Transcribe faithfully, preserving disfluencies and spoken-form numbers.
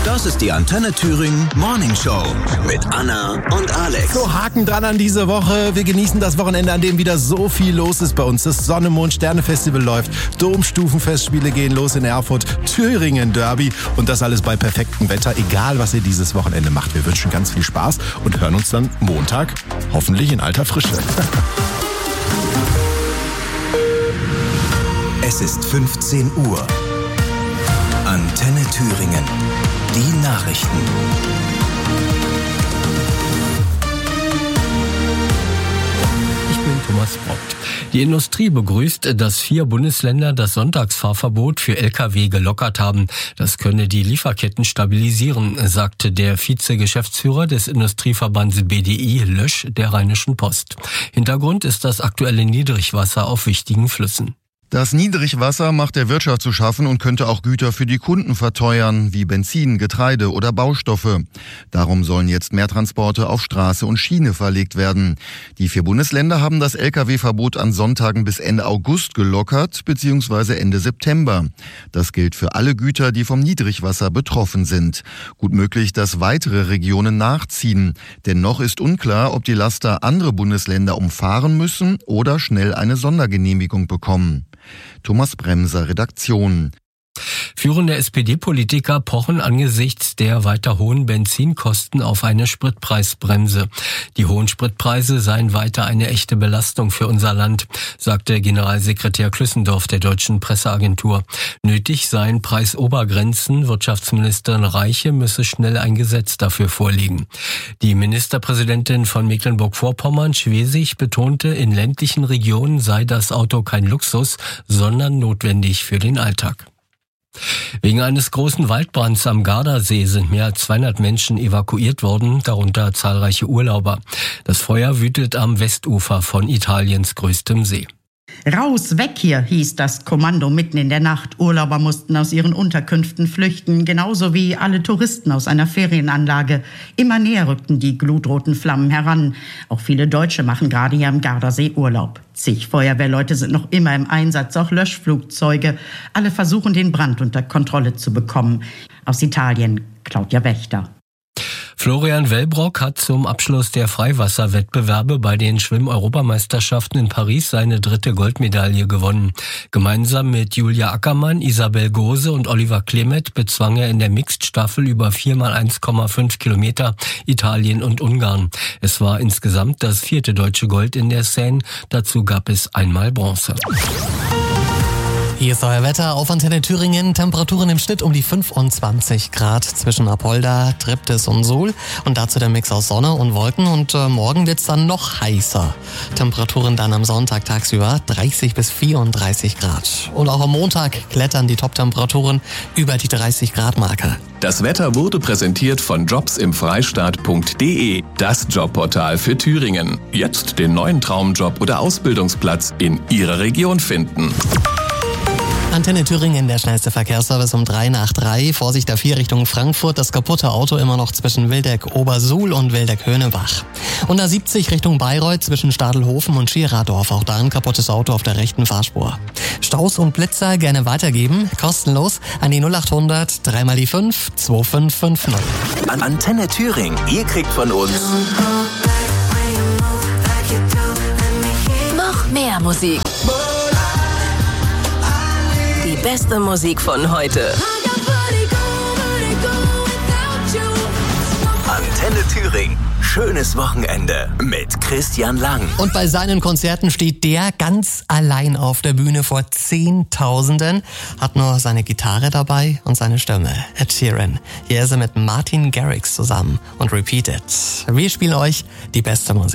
Das ist die Antenne Thüringen Morning Show mit Anna und Alex. So, Haken dran an diese Woche. Wir genießen das Wochenende, an dem wieder so viel los ist bei uns. Das Sonne, Mond, Sterne Festival läuft. Domstufenfestspiele gehen los in Erfurt. Thüringen Derby. Und das alles bei perfektem Wetter. Egal, was ihr dieses Wochenende macht. Wir wünschen ganz viel Spaß und hören uns dann Montag hoffentlich in alter Frische. Es ist fünfzehn Uhr. Antenne Thüringen. Die Nachrichten. Ich bin Thomas Brott. Die Industrie begrüßt, dass vier Bundesländer das Sonntagsfahrverbot für L K W gelockert haben. Das könne die Lieferketten stabilisieren, sagte der Vize-Geschäftsführer des Industrieverbands B D I, Lösch, der Rheinischen Post. Hintergrund ist das aktuelle Niedrigwasser auf wichtigen Flüssen. Das Niedrigwasser macht der Wirtschaft zu schaffen und könnte auch Güter für die Kunden verteuern, wie Benzin, Getreide oder Baustoffe. Darum sollen jetzt mehr Transporte auf Straße und Schiene verlegt werden. Die vier Bundesländer haben das L K W-Verbot an Sonntagen bis Ende August gelockert, beziehungsweise Ende September. Das gilt für alle Güter, die vom Niedrigwasser betroffen sind. Gut möglich, dass weitere Regionen nachziehen. Denn noch ist unklar, ob die Laster andere Bundesländer umfahren müssen oder schnell eine Sondergenehmigung bekommen. Thomas Bremser, Redaktion. Führende S P D-Politiker pochen angesichts der weiter hohen Benzinkosten auf eine Spritpreisbremse. Die hohen Spritpreise seien weiter eine echte Belastung für unser Land, sagte Generalsekretär Klüssendorf der Deutschen Presseagentur. Nötig seien Preisobergrenzen. Wirtschaftsministerin Reiche müsse schnell ein Gesetz dafür vorlegen. Die Ministerpräsidentin von Mecklenburg-Vorpommern, Schwesig, betonte, in ländlichen Regionen sei das Auto kein Luxus, sondern notwendig für den Alltag. Wegen eines großen Waldbrands am Gardasee sind mehr als zweihundert Menschen evakuiert worden, darunter zahlreiche Urlauber. Das Feuer wütet am Westufer von Italiens größtem See. Raus, weg hier, hieß das Kommando mitten in der Nacht. Urlauber mussten aus ihren Unterkünften flüchten, genauso wie alle Touristen aus einer Ferienanlage. Immer näher rückten die glutroten Flammen heran. Auch viele Deutsche machen gerade hier am Gardasee Urlaub. Zig Feuerwehrleute sind noch immer im Einsatz, auch Löschflugzeuge. Alle versuchen, den Brand unter Kontrolle zu bekommen. Aus Italien, Claudia Wächter. Florian Wellbrock hat zum Abschluss der Freiwasserwettbewerbe bei den Schwimm-Europameisterschaften in Paris seine dritte Goldmedaille gewonnen. Gemeinsam mit Julia Ackermann, Isabel Gose und Oliver Klemet bezwang er in der Mixed-Staffel über vier mal eins Komma fünf Kilometer Italien und Ungarn. Es war insgesamt das vierte deutsche Gold in der Seine. Dazu gab es einmal Bronze. Hier ist euer Wetter auf Antenne Thüringen. Temperaturen im Schnitt um die fünfundzwanzig Grad zwischen Apolda, Triptis und Suhl. Und dazu der Mix aus Sonne und Wolken. Und äh, morgen wird's dann noch heißer. Temperaturen dann am Sonntag tagsüber dreißig bis vierunddreißig Grad. Und auch am Montag klettern die Top-Temperaturen über die dreißig Grad Marke. Das Wetter wurde präsentiert von jobs im freistaat punkt de, das Jobportal für Thüringen. Jetzt den neuen Traumjob oder Ausbildungsplatz in Ihrer Region finden. Antenne Thüringen, der schnellste Verkehrsservice um drei nach drei. Vorsicht A vier Richtung Frankfurt, das kaputte Auto immer noch zwischen Wildeck-Obersuhl und Wildeck-Höhnebach. Und A siebzig Richtung Bayreuth zwischen Stadelhofen und Schieradorf. Auch da ein kaputtes Auto auf der rechten Fahrspur. Staus und Blitzer gerne weitergeben, kostenlos an die null achthundert drei mal die fünf zwei fünf fünf null. An Antenne Thüringen, ihr kriegt von uns noch mehr Musik. Die beste Musik von heute. Antenne Thüringen. Schönes Wochenende mit Christian Lang. Und bei seinen Konzerten steht der ganz allein auf der Bühne vor Zehntausenden, hat nur seine Gitarre dabei und seine Stimme. Ed Sheeran. Hier ist er mit Martin Garrix zusammen und Repeat It. Wir spielen euch die beste Musik.